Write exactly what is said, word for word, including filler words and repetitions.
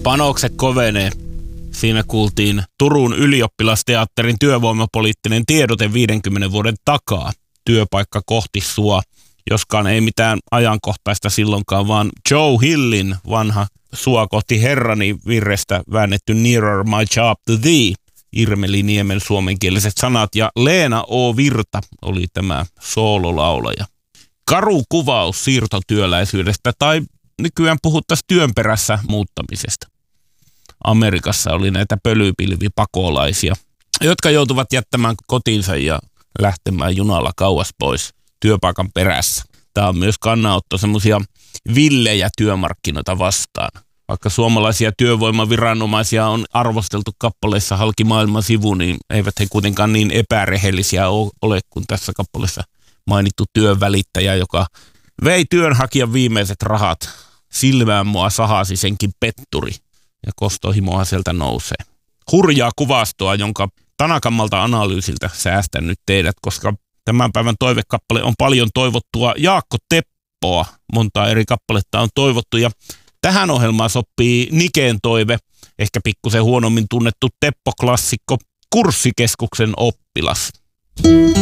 Panokset kovenee. Siinä kuultiin Turun ylioppilasteatterin työvoimapoliittinen tiedote viidenkymmenen vuoden takaa. Työpaikka kohti sua, joskaan ei mitään ajankohtaista silloinkaan, vaan Joe Hillin vanha Sua kohti herrani virrestä väännetty Nearer my job to thee. Irmeli Niemen suomenkieliset sanat ja Leena O. Virta oli tämä soololaulaja. Karu kuvaus siirtotyöläisyydestä tai nykyään puhuttaisiin työn perässä muuttamisesta. Amerikassa oli näitä pölypilvipakolaisia, jotka joutuvat jättämään kotinsa ja lähtemään junalla kauas pois työpaikan perässä. Tämä on myös kannanotto semmoisia villejä työmarkkinoita vastaan. Vaikka suomalaisia työvoimaviranomaisia on arvosteltu kappaleissa halki maailman sivu, niin eivät he kuitenkaan niin epärehellisiä ole kuin tässä kappaleessa mainittu työnvälittäjä, joka vei työnhakijan viimeiset rahat. Silmään mua sahasi senkin petturi ja kostohimoa sieltä nousee. Hurjaa kuvastoa, jonka tanakammalta analyysiltä säästän nyt teidät, koska tämän päivän toivekappale on paljon toivottua Jaakko Teppoa. Montaa eri kappaletta on toivottu ja tähän ohjelmaan sopii Niken toive, ehkä pikkusen huonommin tunnettu Teppo-klassikko, Kurssikeskuksen oppilas.